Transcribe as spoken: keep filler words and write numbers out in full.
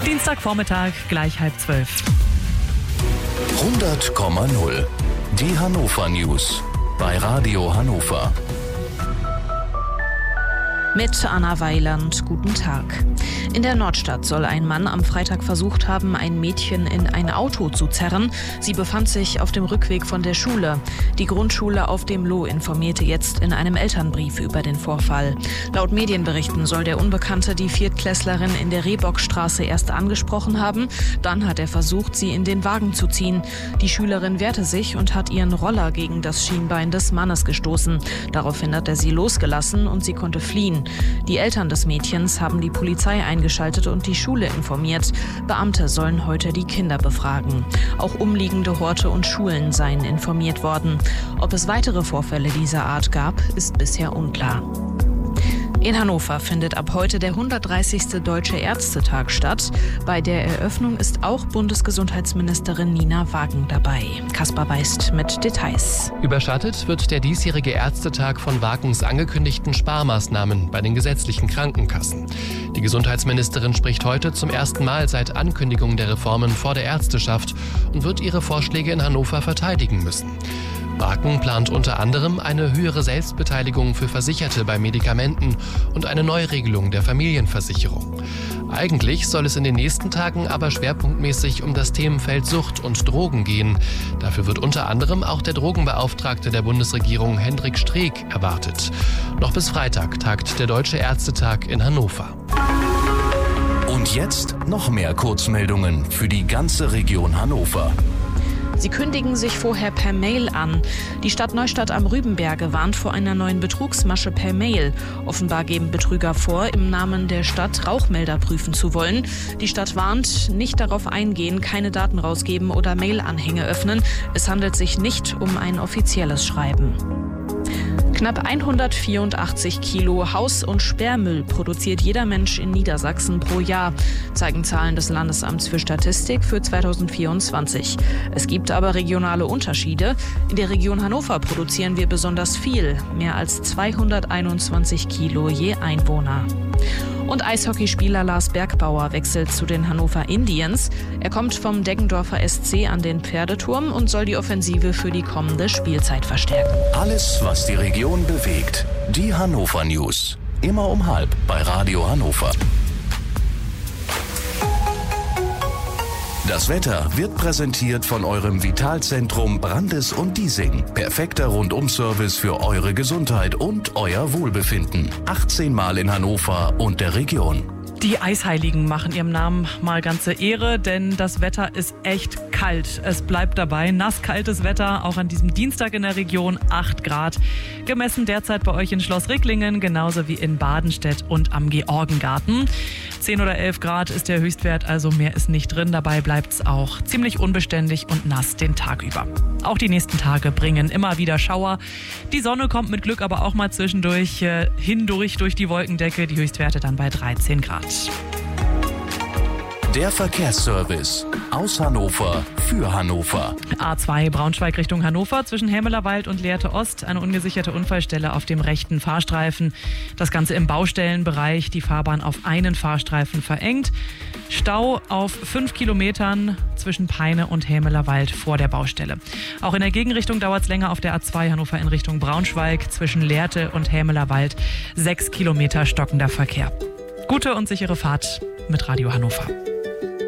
Dienstagvormittag, gleich halb zwölf. hundert Komma null. Die Hannover News bei Radio Hannover. Mit Anna Weiland, guten Tag. In der Nordstadt soll ein Mann am Freitag versucht haben, ein Mädchen in ein Auto zu zerren. Sie befand sich auf dem Rückweg von der Schule. Die Grundschule auf dem Loh informierte jetzt in einem Elternbrief über den Vorfall. Laut Medienberichten soll der Unbekannte die Viertklässlerin in der Rehbockstraße erst angesprochen haben. Dann hat er versucht, sie in den Wagen zu ziehen. Die Schülerin wehrte sich und hat ihren Roller gegen das Schienbein des Mannes gestoßen. Daraufhin hat er sie losgelassen und sie konnte fliehen. Die Eltern des Mädchens haben die Polizei eingeschaltet und die Schule informiert. Beamte sollen heute die Kinder befragen. Auch umliegende Horte und Schulen seien informiert worden. Ob es weitere Vorfälle dieser Art gab, ist bisher unklar. In Hannover findet ab heute der hundertdreißigste Deutsche Ärztetag statt. Bei der Eröffnung ist auch Bundesgesundheitsministerin Nina Wagen dabei. Kaspar Weist mit Details. Überschattet wird der diesjährige Ärztetag von Wagens angekündigten Sparmaßnahmen bei den gesetzlichen Krankenkassen. Die Gesundheitsministerin spricht heute zum ersten Mal seit Ankündigung der Reformen vor der Ärzteschaft und wird ihre Vorschläge in Hannover verteidigen müssen. Wagen plant unter anderem eine höhere Selbstbeteiligung für Versicherte bei Medikamenten und eine Neuregelung der Familienversicherung. Eigentlich soll es in den nächsten Tagen aber schwerpunktmäßig um das Themenfeld Sucht und Drogen gehen. Dafür wird unter anderem auch der Drogenbeauftragte der Bundesregierung Hendrik Streeck erwartet. Noch bis Freitag tagt der Deutsche Ärztetag in Hannover. Und jetzt noch mehr Kurzmeldungen für die ganze Region Hannover. Sie kündigen sich vorher per Mail an. Die Stadt Neustadt am Rübenberge warnt vor einer neuen Betrugsmasche per Mail. Offenbar geben Betrüger vor, im Namen der Stadt Rauchmelder prüfen zu wollen. Die Stadt warnt, nicht darauf eingehen, keine Daten rausgeben oder Mailanhänge öffnen. Es handelt sich nicht um ein offizielles Schreiben. Knapp hundertvierundachtzig Kilo Haus- und Sperrmüll produziert jeder Mensch in Niedersachsen pro Jahr, zeigen Zahlen des Landesamts für Statistik für zweitausendvierundzwanzig. Es gibt aber regionale Unterschiede. In der Region Hannover produzieren wir besonders viel, mehr als zweihunderteinundzwanzig Kilo je Einwohner. Und Eishockeyspieler Lars Bergbauer wechselt zu den Hannover Indians. Er kommt vom Deggendorfer S C an den Pferdeturm und soll die Offensive für die kommende Spielzeit verstärken. Alles, was die Region bewegt. Die Hannover News. Immer um halb bei Radio Hannover. Das Wetter wird präsentiert von eurem Vitalzentrum Brandes und Diesing. Perfekter Rundum-Service für eure Gesundheit und euer Wohlbefinden. achtzehn Mal in Hannover und der Region. Die Eisheiligen machen ihrem Namen mal ganze Ehre, denn das Wetter ist echt kalt. Es bleibt dabei. Nasskaltes Wetter, auch an diesem Dienstag in der Region, acht Grad. Gemessen derzeit bei euch in Schloss Ricklingen, genauso wie in Badenstedt und am Georgengarten. zehn oder elf Grad ist der Höchstwert, also mehr ist nicht drin. Dabei bleibt es auch ziemlich unbeständig und nass den Tag über. Auch die nächsten Tage bringen immer wieder Schauer. Die Sonne kommt mit Glück aber auch mal zwischendurch äh, hindurch durch die Wolkendecke. Die Höchstwerte dann bei dreizehn Grad. Der Verkehrsservice aus Hannover für Hannover. A zwei Braunschweig Richtung Hannover zwischen Hämelerwald und Lehrte Ost. Eine ungesicherte Unfallstelle auf dem rechten Fahrstreifen. Das Ganze im Baustellenbereich. Die Fahrbahn auf einen Fahrstreifen verengt. Stau auf fünf Kilometern zwischen Peine und Hämelerwald vor der Baustelle. Auch in der Gegenrichtung dauert es länger auf der A zwei Hannover in Richtung Braunschweig zwischen Lehrte und Hämelerwald. Sechs Kilometer stockender Verkehr. Gute und sichere Fahrt mit Radio Hannover.